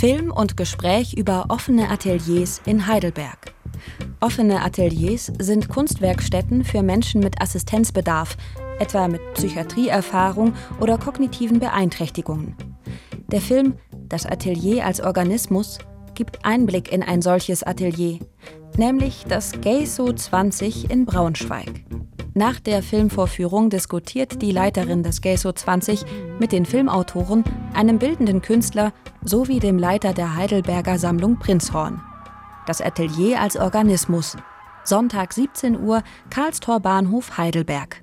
Film und Gespräch über offene Ateliers in Heidelberg. Offene Ateliers sind Kunstwerkstätten für Menschen mit Assistenzbedarf, etwa mit Psychiatrieerfahrung oder kognitiven Beeinträchtigungen. Der Film »Das Atelier als Organismus« gibt Einblick in ein solches Atelier, nämlich das GEISO 20 in Braunschweig. Nach der Filmvorführung diskutiert die Leiterin des GEISO 20 mit den Filmautoren, einem bildenden Künstler sowie dem Leiter der Heidelberger Sammlung Prinzhorn. Das Atelier als Organismus. Sonntag 17 Uhr, Karlstor Bahnhof, Heidelberg.